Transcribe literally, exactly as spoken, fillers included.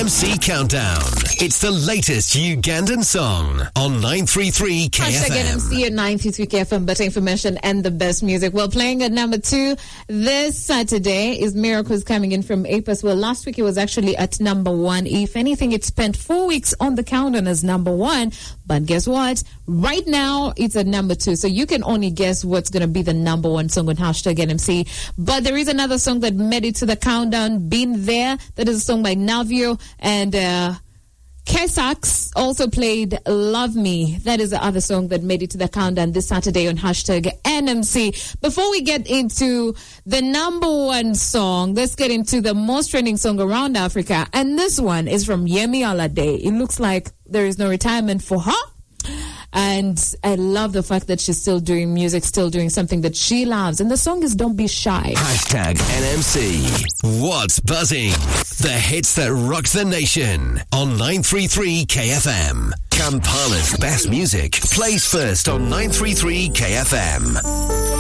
M C Countdown. It's the latest Ugandan song on nine three three K F M. Hashtag N M C at nine three three K F M, better information and the best music. Well, playing at number two this Saturday is Miracles coming in from Apis. Well, last week it was actually at number one. If anything, it spent four weeks on the countdown as number one. But guess what? Right now, it's at number two. So you can only guess what's going to be the number one song on hashtag N M C. But there is another song that made it to the countdown, Been There. That is a song by Navio and uh, Kesax also played Love Me. That is the other song that made it to the countdown this Saturday on hashtag N M C. Before we get into the number one song, let's get into the most trending song around Africa. And this one is from Yemi Alade. It looks like there is no retirement for her. And I love the fact that she's still doing music, still doing something that she loves. And the song is Don't Be Shy. Hashtag N M C. What's buzzing? The hits that rock the nation on nine three three K F M. Kampala's best music plays first on nine three three K F M.